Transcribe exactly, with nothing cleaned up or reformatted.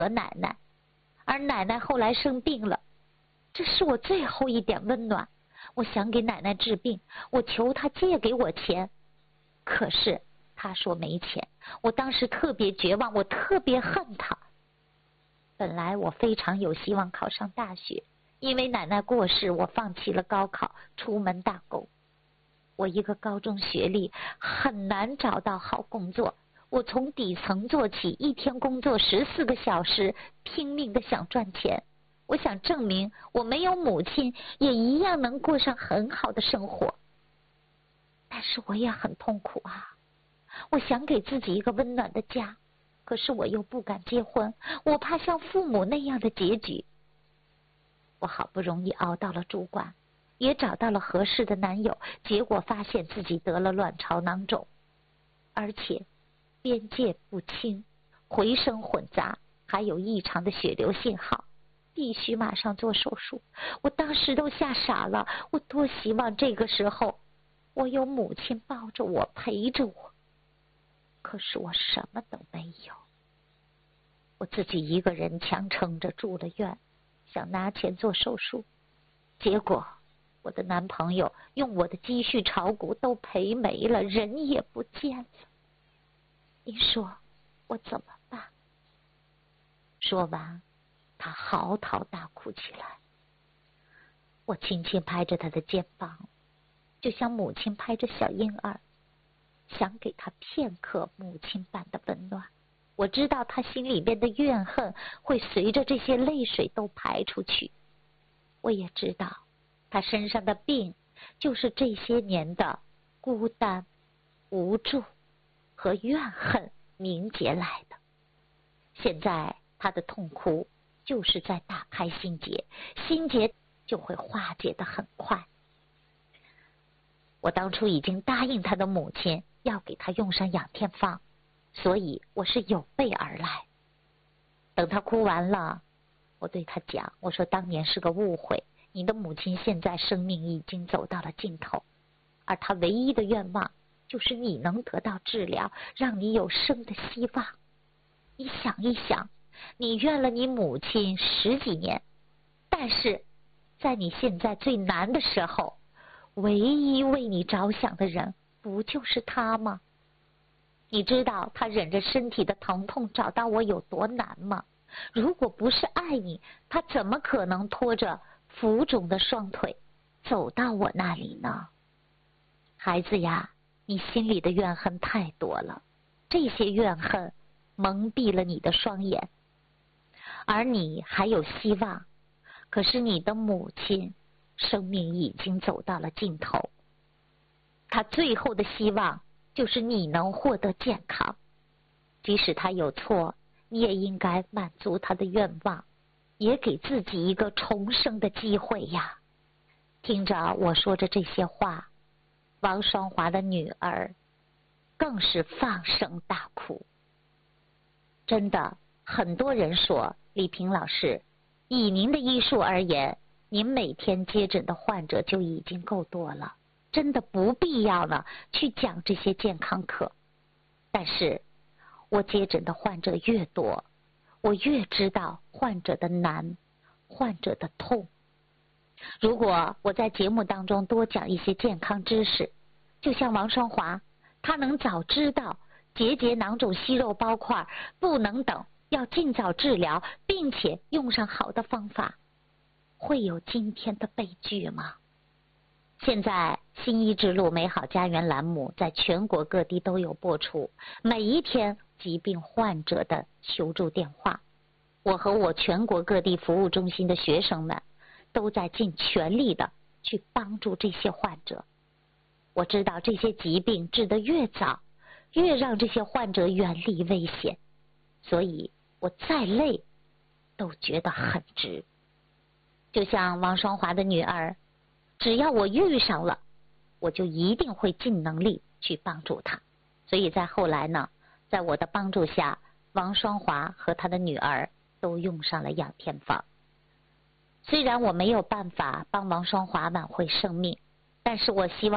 和奶奶，而奶奶后来生病了，这是我最后一点温暖。我想给奶奶治病，我求她借给我钱，可是她说没钱。我当时特别绝望，我特别恨她。本来我非常有希望考上大学，因为奶奶过世，我放弃了高考，出门打工。我一个高中学历，很难找到好工作。我从底层做起，一天工作十四个小时，拼命的想赚钱。我想证明我没有母亲也一样能过上很好的生活。但是我也很痛苦啊，我想给自己一个温暖的家，可是我又不敢结婚，我怕像父母那样的结局。我好不容易熬到了主管，也找到了合适的男友，结果发现自己得了卵巢囊肿，而且边界不清，回声混杂，还有异常的血流信号，必须马上做手术。我当时都吓傻了，我多希望这个时候我有母亲抱着我，陪着我，可是我什么都没有。我自己一个人强撑着住了院，想拿钱做手术，结果我的男朋友用我的积蓄炒股都赔没了，人也不见了。您说我怎么办？说完，他嚎啕大哭起来。我轻轻拍着他的肩膀，就像母亲拍着小婴儿，想给他片刻母亲般的温暖。我知道他心里边的怨恨会随着这些泪水都排出去，我也知道他身上的病就是这些年的孤单、无助和怨恨凝结来的。现在他的痛苦就是在打开心结，心结就会化解得很快。我当初已经答应他的母亲要给他用上养天方，所以我是有备而来。等他哭完了，我对他讲，我说当年是个误会，你的母亲现在生命已经走到了尽头，而她唯一的愿望就是你能得到治疗，让你有生的希望。你想一想，你怨了你母亲十几年，但是在你现在最难的时候，唯一为你着想的人不就是他吗？你知道他忍着身体的疼痛找到我有多难吗？如果不是爱你，他怎么可能拖着浮肿的双腿走到我那里呢？孩子呀，你心里的怨恨太多了，这些怨恨蒙蔽了你的双眼，而你还有希望，可是你的母亲生命已经走到了尽头，她最后的希望就是你能获得健康。即使她有错，你也应该满足她的愿望，也给自己一个重生的机会呀。听着我说着这些话，王双华的女儿更是放声大哭。真的，很多人说，李萍老师，以您的医术而言，您每天接诊的患者就已经够多了，真的不必要了去讲这些健康课。但是我接诊的患者越多，我越知道患者的难，患者的痛。如果我在节目当中多讲一些健康知识，就像王双华，他能早知道结节囊肿息肉包块不能等，要尽早治疗，并且用上好的方法，会有今天的悲剧吗？现在新医之路美好家园栏目在全国各地都有播出，每一天疾病患者的求助电话，我和我全国各地服务中心的学生们都在尽全力的去帮助这些患者。我知道这些疾病治得越早，越让这些患者远离危险，所以我再累都觉得很值。就像王双华的女儿，只要我遇上了，我就一定会尽能力去帮助她。所以在后来呢，在我的帮助下，王双华和她的女儿都用上了养天方。虽然我没有办法帮王双华挽回生命，但是我希望